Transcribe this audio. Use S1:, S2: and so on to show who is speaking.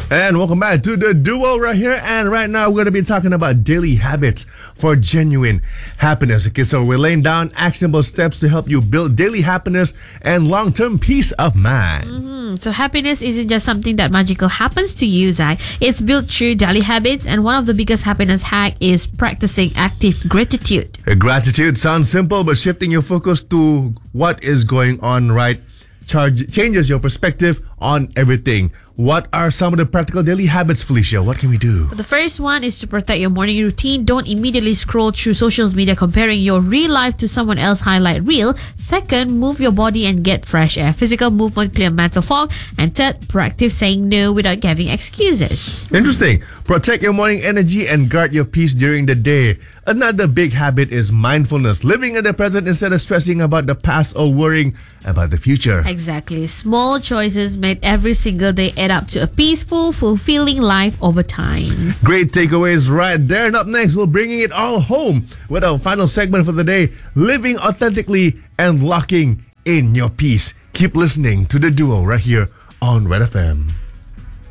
S1: And welcome back to the duo right here. And right now we're going to be talking about daily habits for genuine happiness. Okay, so we're laying down actionable steps to help you build daily happiness and long-term peace of mind.
S2: So happiness isn't just something that magical happens to you, Zai. It's built through daily habits, and one of the biggest happiness hack is practicing active gratitude.
S1: Gratitude sounds simple, but shifting your focus to what is going on changes your perspective on everything. What are some of the practical daily habits, Felicia? What can we do?
S2: The first one is to protect your morning routine. Don't immediately scroll through social media comparing your real life to someone else's highlight reel. Second, move your body and get fresh air. Physical movement clear mental fog. And third, practice saying no without giving excuses.
S1: Interesting. Protect your morning energy and guard your peace during the day. Another big habit is mindfulness. Living in the present instead of stressing about the past or worrying about the future.
S2: Exactly. Small choices made every single day add up to a peaceful, fulfilling life over time.
S1: Great takeaways right there. And up next, we're bringing it all home with our final segment for the day, living authentically and locking in your peace. Keep listening to the duo right here on Red FM.